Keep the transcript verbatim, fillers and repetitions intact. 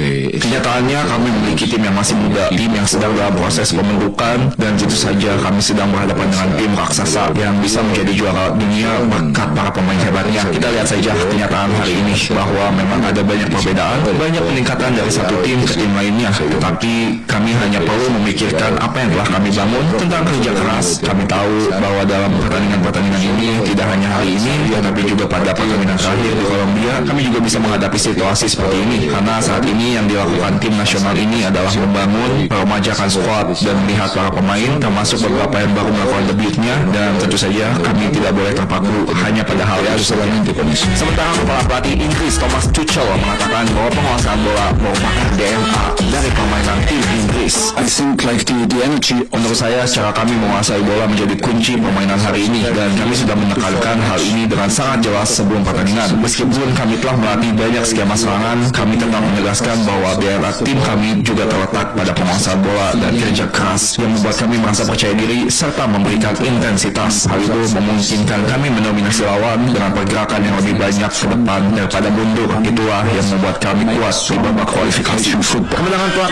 Okay. Kenyataannya kami memiliki tim yang masih muda, tim yang sedang dalam proses pembentukan, dan tentu saja kami sedang berhadapan dengan tim raksasa yang bisa menjadi juara dunia berkat para pemain hebatnya. Kita lihat saja kenyataan hari ini bahwa memang ada banyak perbedaan, banyak peningkatan dari satu tim ke tim lainnya, tetapi kami hanya perlu memikirkan apa yang telah kami bangun tentang kerja keras. Kami tahu bahwa dalam pertandingan-pertandingan ini tidak hanya hari ini, tetapi juga pada pertandingan terakhir di Kolombia, kami juga bisa menghadapi situasi seperti ini. Karena saat ini yang dilakukan tim nasional ini adalah membangun, meremajakan squad, dan melihat para pemain, termasuk beberapa yang baru melakukan debutnya, dan tentu saja kami tidak boleh terpaku hanya pada hal yang solamente con eso. Sementara kepala pelatih Inggris Thomas Tuchel mengatakan bahwa penguasaan bola merupakan D N A dari permainan tim Inggris. I think like the, the energy. Menurut saya, cara kami menguasai bola menjadi kunci permainan hari ini, dan kami sudah menekankan hal ini dengan sangat jelas sebelum pertandingan. Meskipun kami telah melatih banyak skema serangan, kami tetap menegaskan bahwa D N A tim kami juga terletak pada penguasaan bola dan kerja keras yang membuat kami merasa percaya diri serta memberikan intensitas. Hal itu memungkinkan kami mendominasi lawan dengan pergerakan yang lebih banyak ke depan daripada mundur. Itulah yang membuat kami kuat di babak kualifikasi. Kemenangan telak